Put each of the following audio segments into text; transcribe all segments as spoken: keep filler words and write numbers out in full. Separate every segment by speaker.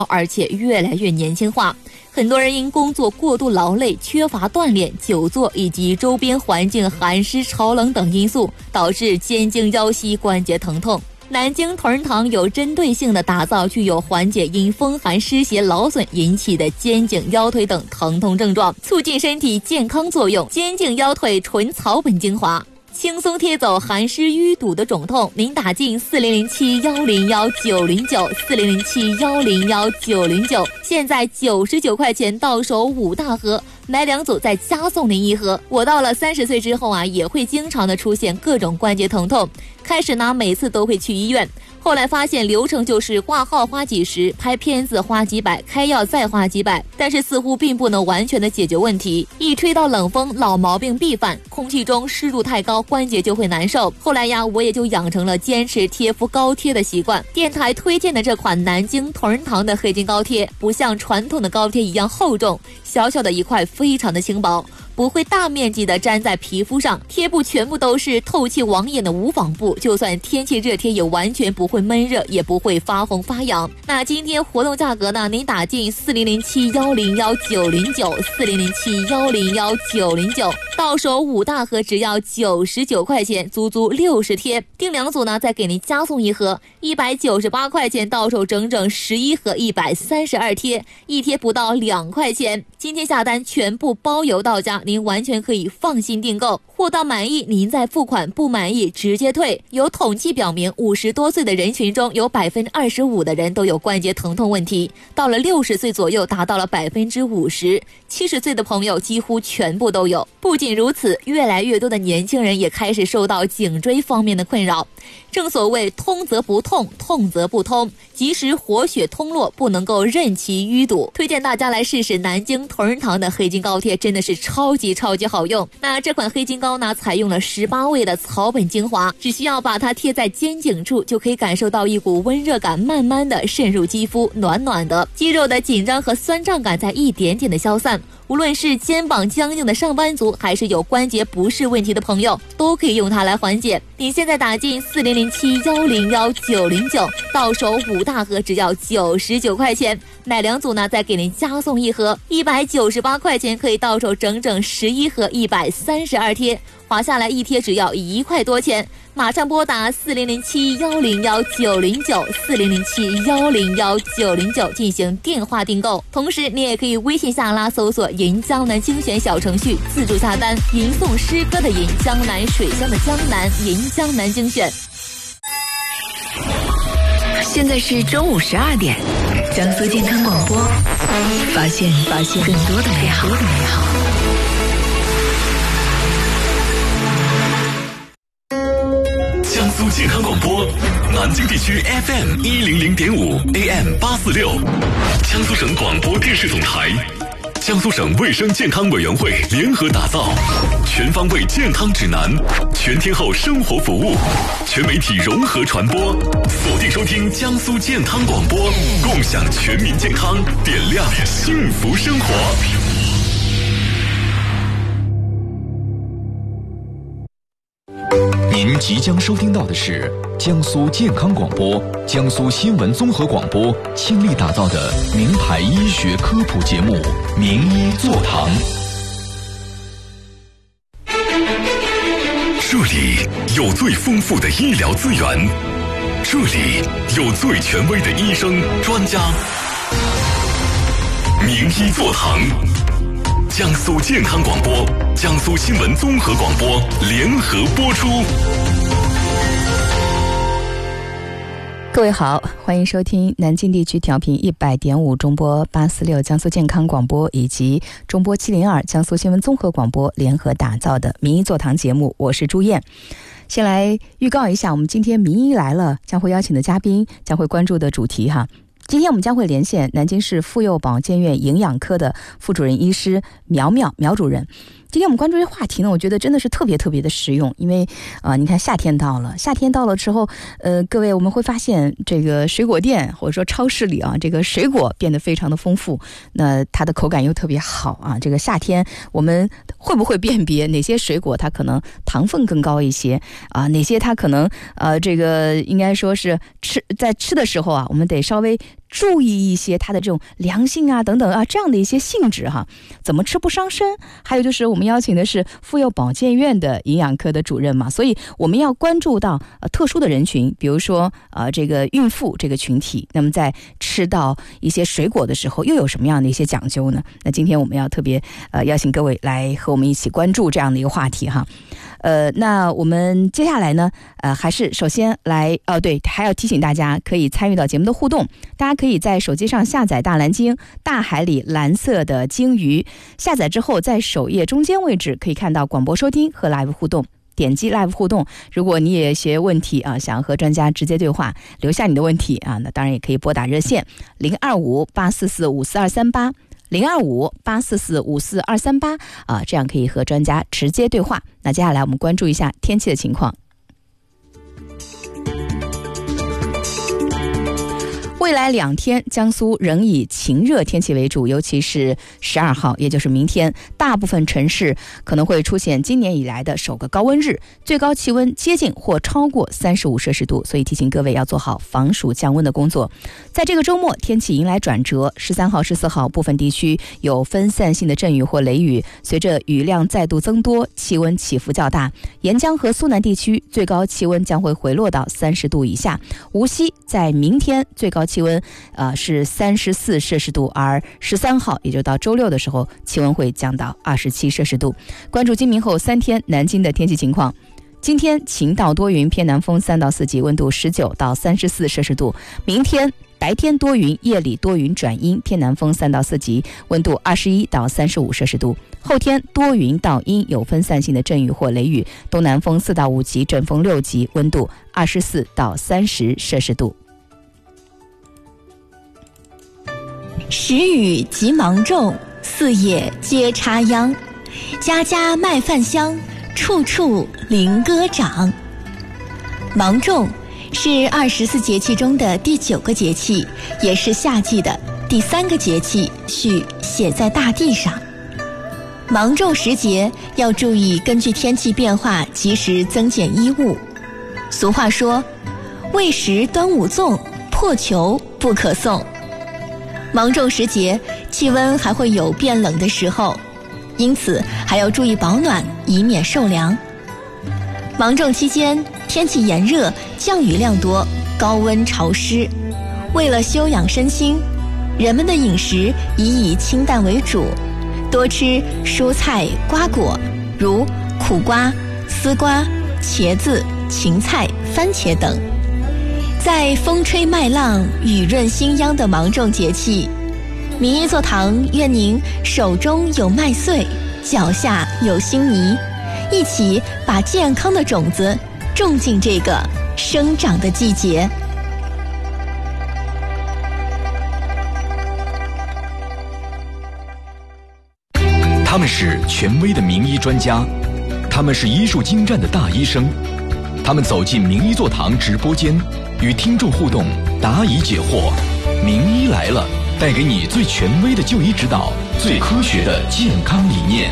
Speaker 1: 而且越来越年轻化。很多人因工作过度劳累、缺乏锻炼、久坐以及周边环境寒湿潮冷等因素，导致肩颈腰膝关节疼痛。南京同仁堂有针对性的打造具有缓解因风寒湿邪劳损引起的肩颈腰腿等疼痛症状，促进身体健康作用。肩颈腰腿纯草本精华，轻松贴走寒湿淤堵的肿痛。您打进四零零七幺零幺九零九四零零七幺零幺九零九，现在九十九块钱到手五大盒，买两组再加送您一盒。我到了三十岁之后啊，也会经常的出现各种关节疼痛，开始呢每次都会去医院，后来发现流程就是挂号花几十，拍片子花几百，开药再花几百，但是似乎并不能完全的解决问题。一吹到冷风，老毛病必犯，空气中湿度太高，关节就会难受。后来呀，我也就养成了坚持贴敷膏贴的习惯。电台推荐的这款南京同仁堂的黑金膏贴，不像传统的膏贴一样厚重，小小的一块非常的轻薄，不会大面积的粘在皮肤上，贴布全部都是透气网眼的无纺布，就算天气热贴也完全不会闷热，也不会发红发痒。那今天活动价格呢，您打进四零零七幺零幺九零九四零零七幺零幺九零九，到手五大盒只要九十九块钱，足足六十贴，订两组呢再给您加送一盒，一百九十八块钱到手整整十一盒，一百三十二贴，一贴不到两块钱。今天下单全部包邮到家，您完全可以放心订购，货到满意您再付款，不满意直接退。有统计表明，五十多岁的人群中有百分之二十五的人都有关节疼痛问题，到了六十岁左右达到了百分之五十，七十岁的朋友几乎全部都有。不仅如此，越来越多的年轻人也开始受到颈椎方面的困扰。正所谓通则不痛，痛则不通，及时活血通络，不能够任其淤堵。推荐大家来试试南京同仁堂的黑金膏贴，真的是超级超级好用。那这款黑金膏呢，采用了十八味的草本精华，只需要把它贴在肩颈处，就可以感受到一股温热感慢慢的渗入肌肤，暖暖的，肌肉的紧张和酸胀感在一点点的消散。无论是肩膀僵硬的上班族，还是有关节不适问题的朋友，都可以用它来缓解。你现在打进四零零七幺零幺九零九，到手五大盒只要九十九块钱，买两组呢再给您加送一盒，一百九十八块钱可以到手整整十一盒，一百三十二贴，划下来一贴只要一块多钱。马上拨打四零零七幺零幺九零九四零零七幺零幺九零九进行电话订购，同时你也可以微信下拉搜索银江南精选小程序自助下单，吟诵诗歌的吟，江南水乡的江南，银江南精选。
Speaker 2: 现在是中午十二点，江苏健康广播，发现发现更多的美好。
Speaker 3: 江苏健康广播，南京地区 F M 一零零点五 A M 八四六，江苏省广播电视总台，江苏省卫生健康委员会联合打造全方位健康指南，全天候生活服务，全媒体融合传播，锁定收听江苏健康广播，共享全民健康，点亮幸福生活。
Speaker 4: 您即将收听到的是江苏健康广播、江苏新闻综合广播倾力打造的名牌医学科普节目《名医座堂》。
Speaker 3: 这里有最丰富的医疗资源，这里有最权威的医生专家。名医座堂，江苏健康广播、江苏新闻综合广播联合播出。
Speaker 5: 各位好，欢迎收听南京地区调频一百点五中波八四六江苏健康广播以及中波七零二江苏新闻综合广播联合打造的名医座堂节目，我是朱燕。先来预告一下，我们今天名医来了将会邀请的嘉宾将会关注的主题哈。今天我们将会连线南京市妇幼保健院营养科的副主任医师苗苗苗主任。今天我们关注这话题呢，我觉得真的是特别特别的实用，因为啊、呃，你看夏天到了，夏天到了之后，呃，各位我们会发现这个水果店或者说超市里啊，这个水果变得非常的丰富，那它的口感又特别好啊。这个夏天我们会不会辨别哪些水果它可能糖分更高一些啊？哪些它可能呃这个应该说是吃在吃的时候啊，我们得稍微注意一些它的这种凉性啊等等啊这样的一些性质哈，怎么吃不伤身。还有就是我们邀请的是妇幼保健院的营养科的主任嘛，所以我们要关注到呃特殊的人群，比如说呃这个孕妇这个群体，那么在吃到一些水果的时候又有什么样的一些讲究呢？那今天我们要特别呃邀请各位来和我们一起关注这样的一个话题哈。呃，那我们接下来呢，呃，还是首先来，哦，对，还要提醒大家可以参与到节目的互动，大家可以在手机上下载大蓝鲸，大海里蓝色的鲸鱼，下载之后在首页中间位置可以看到广播收听和 live 互动，点击 live 互动。如果你也有些问题啊，想和专家直接对话，留下你的问题啊，那当然也可以拨打热线零二五八四四五四二三八。零二五八四四五四二三八啊，这样可以和专家直接对话。那接下来我们关注一下天气的情况。未来两天，江苏仍以晴热天气为主，尤其是十二号，也就是明天，大部分城市可能会出现今年以来的首个高温日，最高气温接近或超过三十五摄氏度，所以提醒各位要做好防暑降温的工作。在这个周末，天气迎来转折，十三号、十四号部分地区有分散性的阵雨或雷雨，随着雨量再度增多，气温起伏较大。沿江和苏南地区最高气温将会回落到三十度以下。无锡在明天最高气温呃是三十四摄氏度，而十三号也就到周六的时候，气温会降到二十七摄氏度。关注今明后三天南京的天气情况。今天晴到多云，偏南风三到四级，温度十九到三十四摄氏度。明天白天多云，夜里多云转阴，偏南风三到四级，温度二十一到三十五摄氏度。后天多云到阴，有分散性的阵雨或雷雨，东南风四到五级，阵风六级，温度二十四到三十摄氏度。
Speaker 6: 时雨即芒种，四野皆插秧，家家麦饭香，处处菱歌长。芒种是二十四节气中的第九个节气，也是夏季的第三个节气，序写在大地上。芒种时节要注意根据天气变化及时增减衣物。俗话说，未识端午粽，破裘不可送。芒种时节气温还会有变冷的时候，因此还要注意保暖，以免受凉。芒种期间天气炎热，降雨量多，高温潮湿，为了休养身心，人们的饮食宜以清淡为主，多吃蔬菜瓜果，如苦瓜、丝瓜、茄子、芹菜、番茄等。在风吹麦浪、雨润新秧的芒种节气，明一座堂愿您手中有麦穗，脚下有新泥，一起把健康的种子种进这个生长的季节。
Speaker 4: 他们是权威的名医专家，他们是医术精湛的大医生，他们走进名医座堂直播间，与听众互动，答疑解惑。名医来了，带给你最权威的就医指导，最科学的健康理念。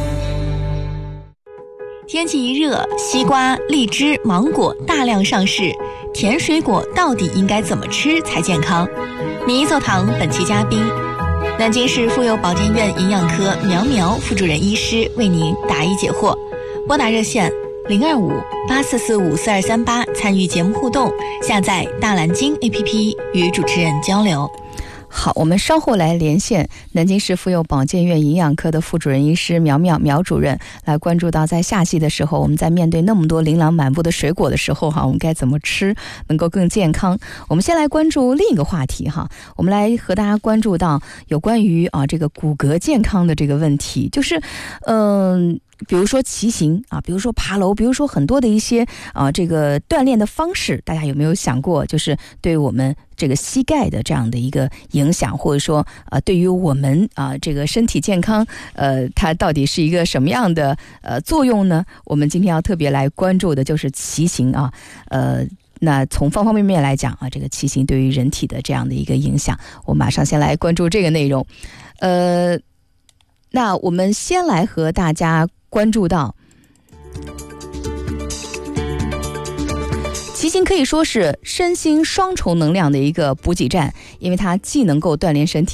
Speaker 6: 天气一热，西瓜、荔枝、芒果大量上市，甜水果到底应该怎么吃才健康？名医座堂本期嘉宾，南京市妇幼保健院营养科苗苗副主任医师为您答疑解惑。拨打热线零二五八四四五四二三八，参与节目互动，下载大蓝鲸 A P P 与主持人交流。
Speaker 5: 好，我们稍后来连线南京市妇幼保健院营养科的副主任医师苗苗苗主任，来关注到在夏季的时候，我们在面对那么多琳琅满目的水果的时候哈，我们该怎么吃能够更健康。我们先来关注另一个话题哈，我们来和大家关注到有关于啊这个骨骼健康的这个问题，就是嗯。呃比如说骑行啊，比如说爬楼，比如说很多的一些啊这个锻炼的方式，大家有没有想过，就是对我们这个膝盖的这样的一个影响，或者说呃对于我们啊这个身体健康，呃它到底是一个什么样的呃作用呢？我们今天要特别来关注的就是骑行啊，呃。那从方方面面来讲啊，这个骑行对于人体的这样的一个影响，我马上先来关注这个内容。呃，那我们先来和大家关注到骑行行可以说是身心双重能量的一个补给站，因为它既能够锻炼身体